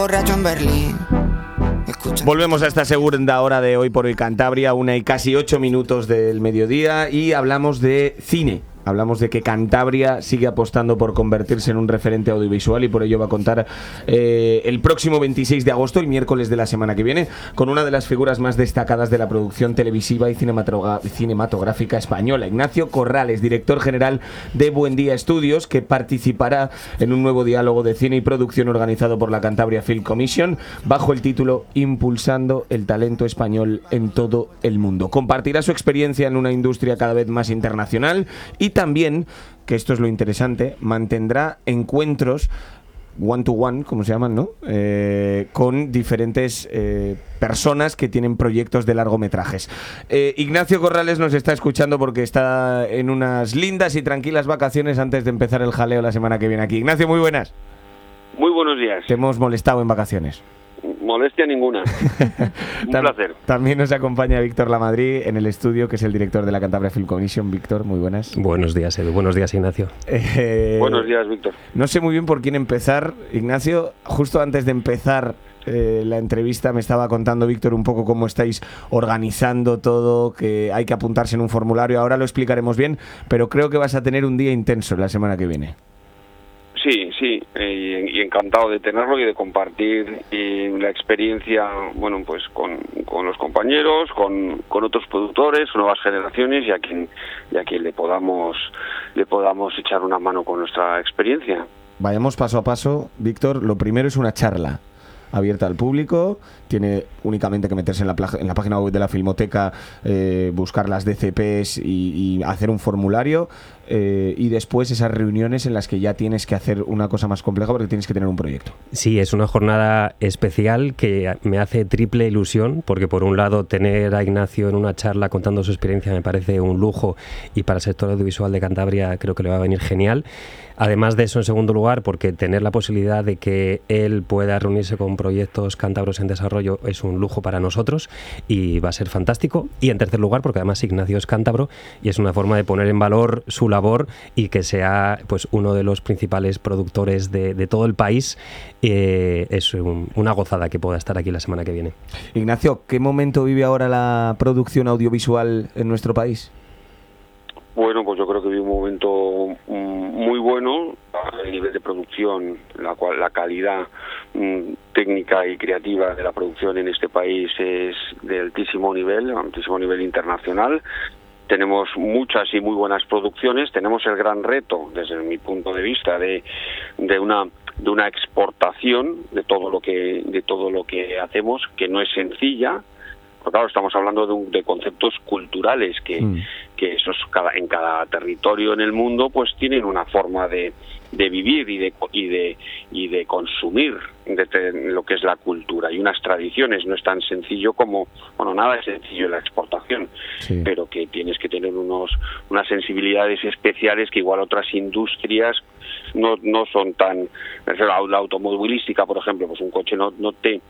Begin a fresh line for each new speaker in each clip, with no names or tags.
Borracho en Berlín.
Volvemos a esta segunda hora de Hoy por Hoy Cantabria, 1:08 del mediodía, y hablamos de cine. Hablamos de que Cantabria sigue apostando por convertirse en un referente audiovisual, y por ello va a contar el próximo 26 de agosto, el miércoles de la semana que viene, con una de las figuras más destacadas de la producción televisiva y cinematográfica española, Ignacio Corrales, director general de Buen Día Estudios, que participará en un nuevo diálogo de cine y producción organizado por la Cantabria Film Commission bajo el título Impulsando el talento español en todo el mundo. Compartirá su experiencia en una industria cada vez más internacional y también, que esto es lo interesante, mantendrá encuentros one-to-one, como se llaman, ¿no? Con diferentes personas que tienen proyectos de largometrajes. Ignacio Corrales nos está escuchando porque está en unas lindas y tranquilas vacaciones antes de empezar el jaleo la semana que viene aquí. Ignacio, muy buenas.
Muy buenos días.
Te hemos molestado en vacaciones.
Molestia ninguna. Un placer.
También nos acompaña Víctor Lamadrid en el estudio, que es el director de la Cantabria Film Commission. Víctor, muy buenas.
Buenos días, Edu. Buenos días, Ignacio.
Buenos días, Víctor.
No sé muy bien por quién empezar. Ignacio, justo antes de empezar la entrevista me estaba contando Víctor un poco cómo estáis organizando todo, que hay que apuntarse en un formulario. Ahora lo explicaremos bien, pero creo que vas a tener un día intenso la semana que viene.
Sí, y encantado de tenerlo y de compartir la experiencia, bueno, pues con los compañeros, con otros productores, nuevas generaciones y a quien le podamos echar una mano con nuestra experiencia.
Vayamos paso a paso, Víctor. Lo primero es una charla abierta al público, tiene únicamente que meterse en la página web de la Filmoteca, buscar las DCPs y hacer un formulario, y después esas reuniones en las que ya tienes que hacer una cosa más compleja porque tienes que tener un proyecto.
Sí, es una jornada especial que me hace triple ilusión, porque por un lado tener a Ignacio en una charla contando su experiencia me parece un lujo, y para el sector audiovisual de Cantabria creo que le va a venir genial. Además de eso, en segundo lugar, porque tener la posibilidad de que él pueda reunirse con proyectos cántabros en desarrollo es un lujo para nosotros y va a ser fantástico. Y en tercer lugar, porque además Ignacio es cántabro y es una forma de poner en valor su labor y que sea pues uno de los principales productores de todo el país. Es una gozada que pueda estar aquí la semana que viene.
Ignacio, ¿qué momento vive ahora la producción audiovisual en nuestro país?
Bueno, pues yo creo que vive un momento muy bueno a nivel de producción, la calidad técnica y creativa de la producción en este país es de altísimo nivel internacional. Tenemos muchas y muy buenas producciones. Tenemos el gran reto, desde mi punto de vista, de una exportación de todo lo que hacemos, que no es sencilla. Porque claro, estamos hablando de conceptos culturales que esos en cada territorio en el mundo pues tienen una forma de vivir y de consumir lo que es la cultura y unas tradiciones. No es tan sencillo como, bueno, nada es sencillo en la exportación, sí, pero que tienes que tener unas sensibilidades especiales que igual otras industrias no son tan. La automovilística, por ejemplo, pues un coche no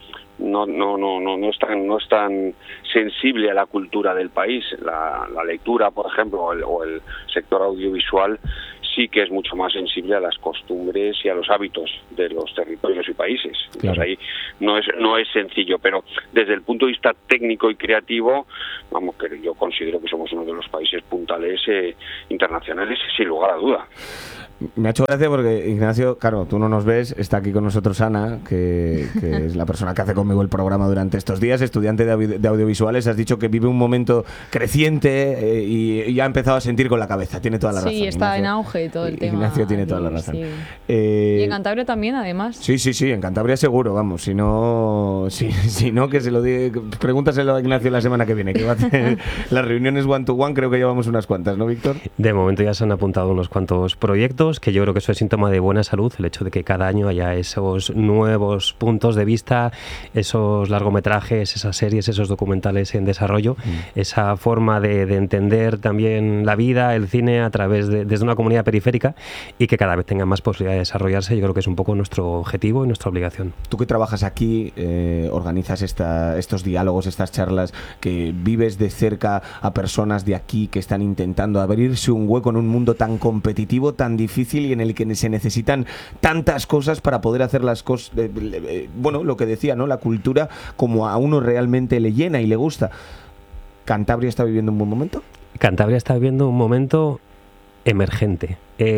es tan sensible a la cultura del país. La lectura, por ejemplo, o el sector audiovisual sí que es mucho más sensible a las costumbres y a los hábitos de los territorios y países. Claro. Entonces ahí no es sencillo, pero desde el punto de vista técnico y creativo, vamos, que yo considero que somos uno de los países puntales internacionales, sin lugar a duda.
Me ha hecho gracia porque, Ignacio, claro, tú no nos ves, está aquí con nosotros Ana, que es la persona que hace conmigo el programa durante estos días, estudiante de audiovisuales. Has dicho que vive un momento creciente y ya ha empezado a sentir con la cabeza. Tiene toda la razón.
Sí, está
Ignacio,
en auge todo el tema.
Ignacio tiene toda la razón.
Sí. Y en Cantabria también, además.
Sí, en Cantabria seguro, vamos. Si no, que se lo diga, pregúntaselo a Ignacio la semana que viene, que va a hacer las reuniones one-to-one, creo que llevamos unas cuantas, ¿no, Víctor?
De momento ya se han apuntado unos cuantos proyectos, que yo creo que eso es síntoma de buena salud, el hecho de que cada año haya esos nuevos puntos de vista, esos largometrajes, esas series, esos documentales en desarrollo, esa forma de entender también la vida, el cine a través desde una comunidad periférica, y que cada vez tengan más posibilidad de desarrollarse. Yo creo que es un poco nuestro objetivo y nuestra obligación.
Tú que trabajas aquí, organizas estos diálogos, estas charlas, que vives de cerca a personas de aquí que están intentando abrirse un hueco en un mundo tan competitivo, tan difícil. difícil y en el que se necesitan tantas cosas para poder hacer las cosas, bueno, lo que decía, ¿no? La cultura como a uno realmente le llena y le gusta. ¿Cantabria está viviendo un buen momento?
Cantabria está viviendo un momento emergente.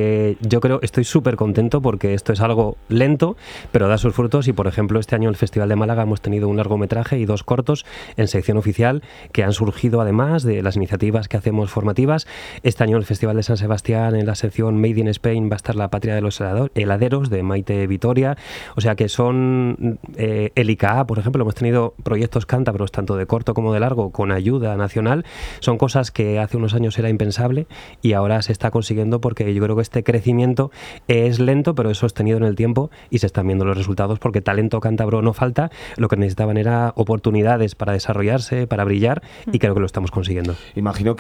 Yo creo, estoy súper contento porque esto es algo lento, pero da sus frutos y, por ejemplo, este año en el Festival de Málaga hemos tenido un largometraje y 2 cortos en sección oficial que han surgido además de las iniciativas que hacemos formativas. Este año en el Festival de San Sebastián, en la sección Made in Spain, va a estar La Patria de los Heladeros de Maite Vitoria. O sea que son el ICA, por ejemplo, hemos tenido proyectos cántabros tanto de corto como de largo con ayuda nacional. Son cosas que hace unos años era impensable y ahora se está consiguiendo porque yo creo que este crecimiento es lento pero es sostenido en el tiempo y se están viendo los resultados porque talento cántabro no falta, lo que necesitaban era oportunidades para desarrollarse, para brillar y creo que lo estamos consiguiendo.
Imagino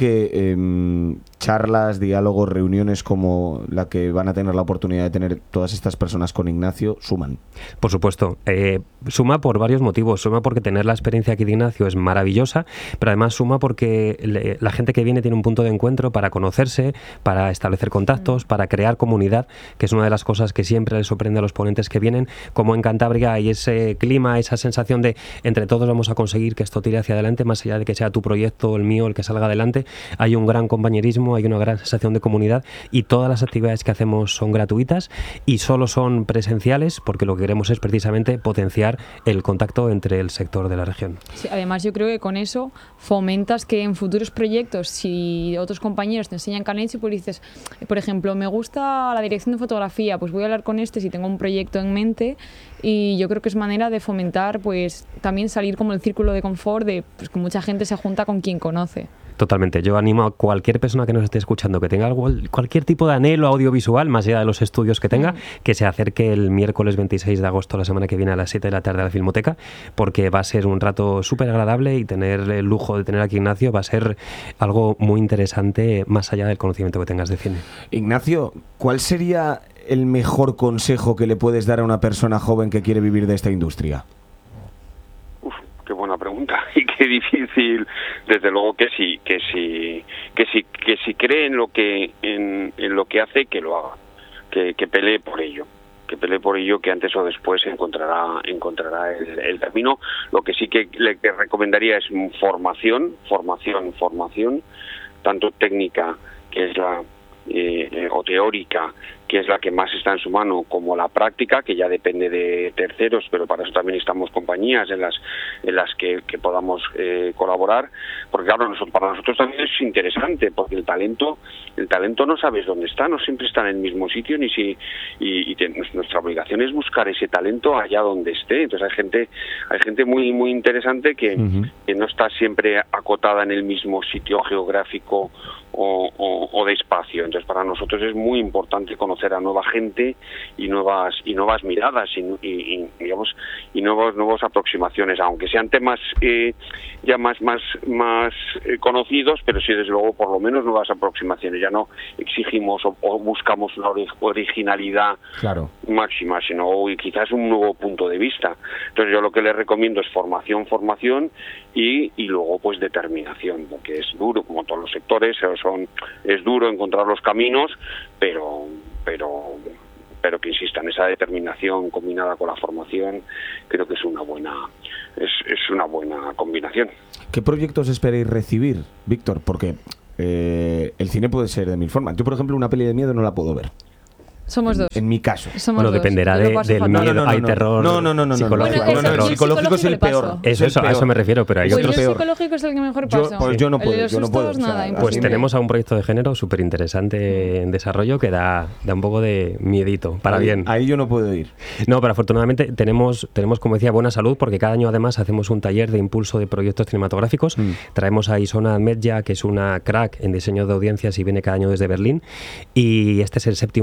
que charlas, diálogos, reuniones como la que van a tener la oportunidad de tener todas estas personas con Ignacio suman.
Por supuesto, suma por varios motivos. Suma porque tener la experiencia aquí de Ignacio es maravillosa, pero además suma porque la gente que viene tiene un punto de encuentro para conocerse, para establecer contactos, para crear comunidad, que es una de las cosas que siempre les sorprende a los ponentes que vienen, como en Cantabria hay ese clima, esa sensación de entre todos vamos a conseguir que esto tire hacia adelante, más allá de que sea tu proyecto, el mío, el que salga adelante. Hay un gran compañerismo, hay una gran sensación de comunidad y todas las actividades que hacemos son gratuitas y solo son presenciales porque lo que queremos es precisamente potenciar el contacto entre el sector de la región.
Sí, además yo creo que con eso fomentas que en futuros proyectos, si otros compañeros te enseñan que han hecho, pues dices, por ejemplo, me gusta la dirección de fotografía, pues voy a hablar con si tengo un proyecto en mente, y yo creo que es manera de fomentar, pues también salir como el círculo de confort de pues, que mucha gente se junta con quien conoce.
Totalmente. Yo animo a cualquier persona que nos esté escuchando que tenga cualquier tipo de anhelo audiovisual, más allá de los estudios que tenga, que se acerque el miércoles 26 de agosto, la semana que viene, a las 7 de la tarde a la Filmoteca, porque va a ser un rato súper agradable y tener el lujo de tener aquí a Ignacio va a ser algo muy interesante más allá del conocimiento que tengas de cine.
Ignacio, ¿cuál sería el mejor consejo que le puedes dar a una persona joven que quiere vivir de esta industria?
Qué buena pregunta y qué difícil. Desde luego que si cree en lo que hace, que lo haga, que pelee por ello, que antes o después encontrará el camino. Lo que sí que le recomendaría es formación, tanto técnica, que es la o teórica, que es la que más está en su mano, como la práctica, que ya depende de terceros, pero para eso también estamos compañías en las que podamos colaborar, porque claro, para nosotros también es interesante, porque el talento no sabes dónde está, no siempre está en el mismo sitio, nuestra obligación es buscar ese talento allá donde esté. Entonces hay gente muy muy interesante que no está siempre acotada en el mismo sitio geográfico o de espacio. Entonces para nosotros es muy importante conocer a nueva gente y nuevas miradas y digamos y nuevas aproximaciones, aunque sean temas ya más conocidos, pero sí desde luego por lo menos nuevas aproximaciones. Ya no exigimos o buscamos una originalidad máxima, sino quizás un nuevo punto de vista. Entonces yo lo que les recomiendo es formación y luego pues determinación, porque es duro, como todos los sectores, es duro encontrar los caminos, pero que insistan, esa determinación combinada con la formación creo que es una buena combinación.
¿Qué proyectos esperáis recibir, Víctor? Porque el cine puede ser de mil formas. Yo, por ejemplo, una peli de miedo no la puedo ver.
Somos dos.
En mi caso.
Bueno, dependerá del miedo. Hay terror psicológico.
El psicológico es el peor.
A eso me refiero, pero hay otro peor.
El psicológico es el que mejor pasa.
Pues yo no puedo.
Pues tenemos a un proyecto de género súper interesante en desarrollo que da un poco de miedito, para bien.
Ahí yo no puedo ir.
No, pero afortunadamente tenemos, como decía, buena salud, porque cada año además hacemos un taller de impulso de proyectos cinematográficos. Traemos a Isona Medja, que es una crack en diseño de audiencias y viene cada año desde Berlín. Y este es el 7º año que lo hacemos.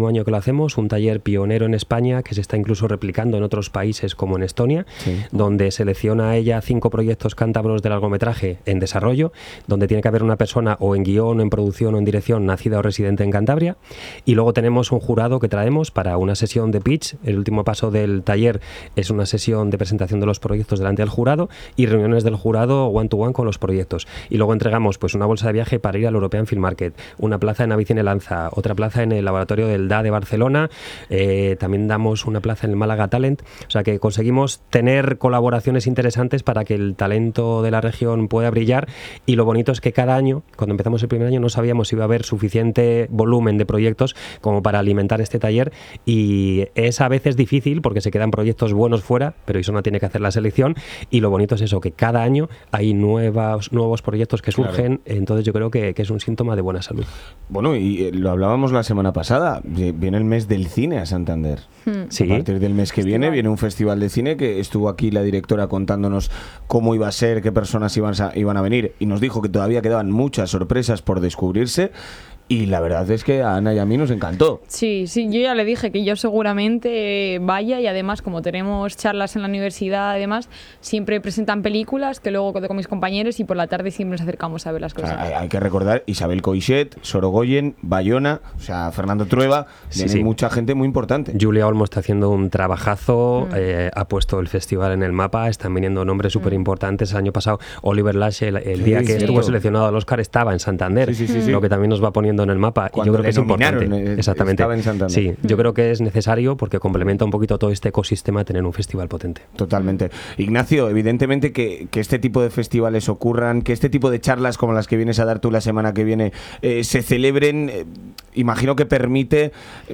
conocemos, un taller pionero en España que se está incluso replicando en otros países como en Estonia, donde selecciona ella 5 proyectos cántabros de largometraje en desarrollo, donde tiene que haber una persona o en guión, o en producción o en dirección nacida o residente en Cantabria, y luego tenemos un jurado que traemos para una sesión de pitch. El último paso del taller es una sesión de presentación de los proyectos delante del jurado y reuniones del jurado one to one con los proyectos, y luego entregamos pues una bolsa de viaje para ir al European Film Market, una plaza en Avicine Lanza, otra plaza en el laboratorio del DA de Barcelona, también damos una plaza en el Málaga Talent. O sea que conseguimos tener colaboraciones interesantes para que el talento de la región pueda brillar, y lo bonito es que cada año, cuando empezamos el primer año, no sabíamos si iba a haber suficiente volumen de proyectos como para alimentar este taller, y es a veces difícil porque se quedan proyectos buenos fuera, pero Isona tiene que hacer la selección, y lo bonito es eso, que cada año hay nuevos proyectos que surgen. Claro. Entonces yo creo que es un síntoma de buena salud.
Bueno, y lo hablábamos la semana pasada, viene el mes del cine a Santander.
Sí.
A partir del mes que viene un festival de cine, que estuvo aquí la directora contándonos cómo iba a ser, qué personas iban a venir, y nos dijo que todavía quedaban muchas sorpresas por descubrirse. Y la verdad es que a Ana y a mí nos encantó.
Sí, yo ya le dije que yo seguramente vaya, y además como tenemos charlas en la universidad, además siempre presentan películas que luego con mis compañeros, y por la tarde siempre nos acercamos a ver las cosas.
Hay que recordar Isabel Coixet, Sorogoyen, Bayona, o sea, Fernando Trueba, viene mucha gente muy importante.
Julia Olmo está haciendo un trabajazo, ha puesto el festival en el mapa, están viniendo nombres súper importantes. El año pasado Oliver Lache, el día que estuvo seleccionado al Oscar, estaba en Santander, lo que también nos va poniendo en el mapa.
Cuando
y yo creo que es importante.
Exactamente. Estaba en Santander.
Sí, yo creo que es necesario porque complementa un poquito todo este ecosistema tener un festival potente.
Totalmente. Ignacio, evidentemente que este tipo de festivales ocurran, que este tipo de charlas como las que vienes a dar tú la semana que viene se celebren, imagino que permite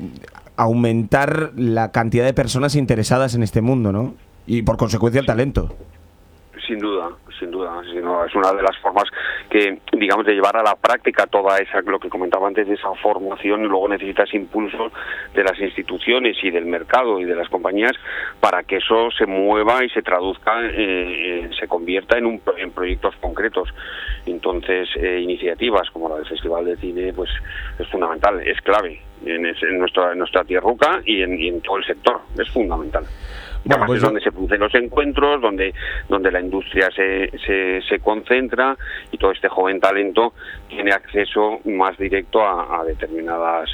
aumentar la cantidad de personas interesadas en este mundo, ¿no? Y por consecuencia el talento.
Sin duda, es una de las formas que, digamos, de llevar a la práctica toda esa, lo que comentaba antes, de esa formación, y luego necesitas impulso de las instituciones y del mercado y de las compañías para que eso se mueva y se traduzca, se convierta en proyectos concretos. Entonces, iniciativas como la del Festival de Cine, pues es fundamental, es clave en nuestra tierruca y en todo el sector, es fundamental. Además, pues es donde se producen los encuentros, donde la industria se concentra, y todo este joven talento tiene acceso más directo a determinadas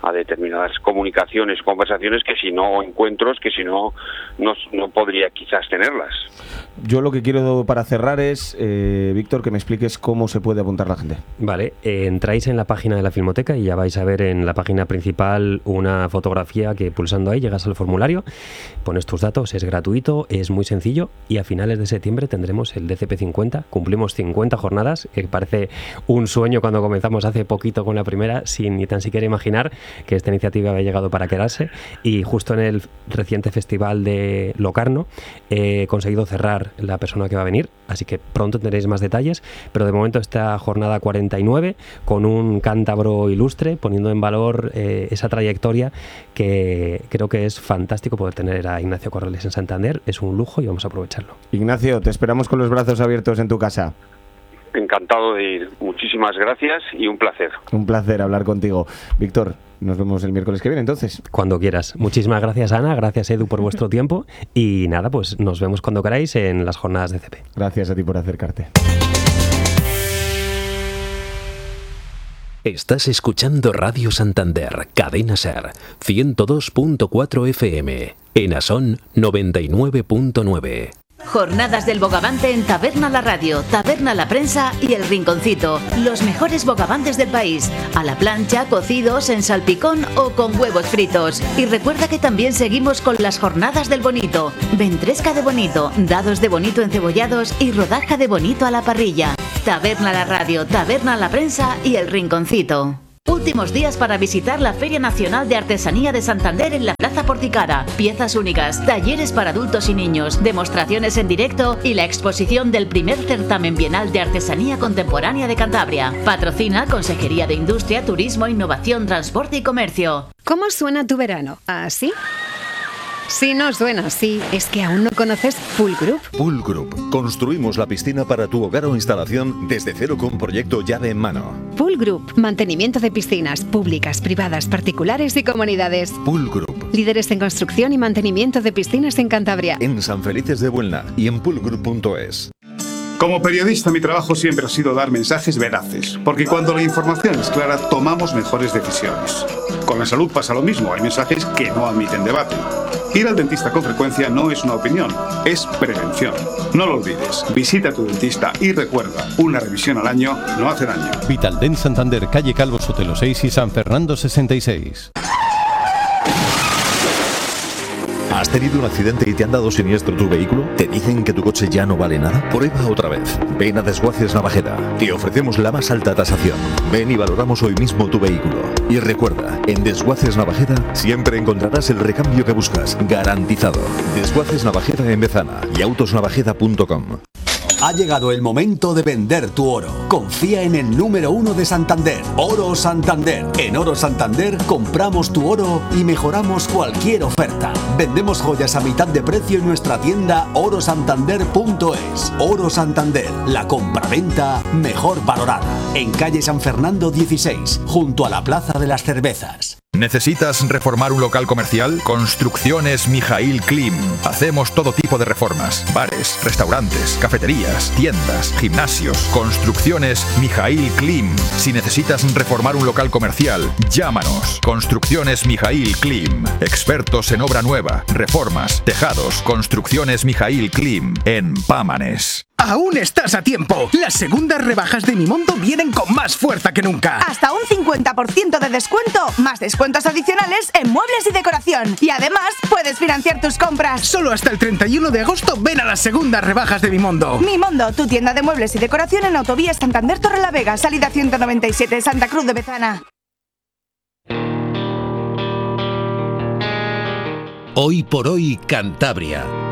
comunicaciones, conversaciones que si no, encuentros que si no podría quizás tenerlas.
Yo lo que quiero para cerrar es, Víctor, que me expliques cómo se puede apuntar la gente.
Vale, entráis en la página de la Filmoteca y ya vais a ver en la página principal una fotografía que, pulsando ahí, llegas al formulario, pones tus datos, es gratuito, es muy sencillo, y a finales de septiembre tendremos el DCP 50, cumplimos 50 jornadas, que parece un sueño cuando comenzamos hace poquito con la primera, sin ni tan siquiera imaginar que esta iniciativa había llegado para quedarse, y justo en el reciente festival de Locarno he conseguido cerrar la persona que va a venir, así que pronto tendréis más detalles, pero de momento esta jornada 49 con un cántabro ilustre, poniendo en valor esa trayectoria que creo que es fantástico poder tener a Ignacio Corrales en Santander, es un lujo y vamos a aprovecharlo.
Ignacio, te esperamos con los brazos abiertos en tu casa.
Encantado de ir, muchísimas gracias y un placer.
Un placer hablar contigo. Víctor, nos vemos el miércoles que viene, entonces.
Cuando quieras. Muchísimas gracias, Ana, gracias, Edu, por vuestro tiempo, y nada, pues nos vemos cuando queráis en las jornadas de CP.
Gracias a ti por acercarte.
Estás escuchando Radio Santander, Cadena Ser, 102.4 FM, en Asón 99.9.
Jornadas del Bogavante en Taberna La Radio, Taberna La Prensa y El Rinconcito. Los mejores bogavantes del país. A la plancha, cocidos, en salpicón o con huevos fritos. Y recuerda que también seguimos con las Jornadas del Bonito. Ventresca de bonito, dados de bonito encebollados y rodaja de bonito a la parrilla. Taberna La Radio, Taberna La Prensa y El Rinconcito. Últimos días para visitar la Feria Nacional de Artesanía de Santander en la Plaza Porticara. Piezas únicas, talleres para adultos y niños, demostraciones en directo y la exposición del primer certamen bienal de artesanía contemporánea de Cantabria. Patrocina Consejería de Industria, Turismo, Innovación, Transporte y Comercio.
¿Cómo suena tu verano? ¿Así? Si no suena así, es que aún no conoces Pool Group.
Pool Group. Construimos la piscina para tu hogar o instalación desde cero con proyecto llave en mano.
Pool Group. Mantenimiento de piscinas públicas, privadas, particulares y comunidades.
Pool Group.
Líderes en construcción y mantenimiento de piscinas en Cantabria.
En San Felices de Buelna y en poolgroup.es.
Como periodista, mi trabajo siempre ha sido dar mensajes veraces, porque cuando la información es clara, tomamos mejores decisiones. Con la salud pasa lo mismo, hay mensajes que no admiten debate. Ir al dentista con frecuencia no es una opinión, es prevención. No lo olvides, visita a tu dentista y recuerda, una revisión al año no hace daño.
Vitaldent Santander, calle Calvo Sotelo 6 y San Fernando 66.
¿Has tenido un accidente y te han dado siniestro tu vehículo? ¿Te dicen que tu coche ya no vale nada? Prueba otra vez. Ven a Desguaces Navajeda. Te ofrecemos la más alta tasación. Ven y valoramos hoy mismo tu vehículo. Y recuerda, en Desguaces Navajeda siempre encontrarás el recambio que buscas, garantizado. Desguaces Navajeda en Bezana y autosnavajeda.com.
Ha llegado el momento de vender tu oro. Confía en el número 1 de Santander, Oro Santander. En Oro Santander compramos tu oro y mejoramos cualquier oferta. Vendemos joyas a mitad de precio en nuestra tienda orosantander.es. Oro Santander, la compraventa mejor valorada. En calle San Fernando 16, junto a la Plaza de las Cervezas.
¿Necesitas reformar un local comercial? Construcciones Mijaíl Klim. Hacemos todo tipo de reformas. Bares, restaurantes, cafeterías, tiendas, gimnasios. Construcciones Mijaíl Klim. Si necesitas reformar un local comercial, llámanos. Construcciones Mijaíl Klim. Expertos en obra nueva, reformas, tejados. Construcciones Mijaíl Klim. En Pámanes.
Aún estás a tiempo. Las segundas rebajas de Mimondo vienen con más fuerza que nunca.
Hasta un 50% de descuento, más descuentos adicionales en muebles y decoración. Y además, puedes financiar tus compras.
Solo hasta el 31 de agosto ven a las segundas rebajas de Mimondo.
Mimondo, tu tienda de muebles y decoración en Autovía Santander Torrelavega, salida 197, Santa Cruz de Bezana.
Hoy por hoy, Cantabria.